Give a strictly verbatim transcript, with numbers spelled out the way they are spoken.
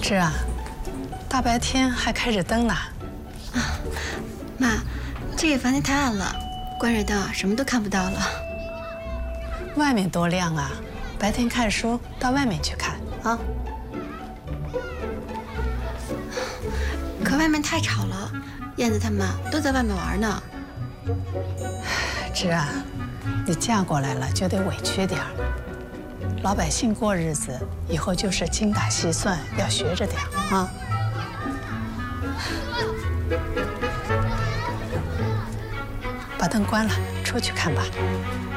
芝啊，大白天还开着灯呢。 啊，妈，这个房间太暗了，关着灯啊，什么都看不到了。 外面多亮啊！白天看书，到外面去看啊。 可外面太吵了，燕子他们都在外面玩呢。 芝啊，你嫁过来了就得委屈点儿。老百姓过日子，以后就是精打细算，要学着点儿啊。把灯关了，出去看吧。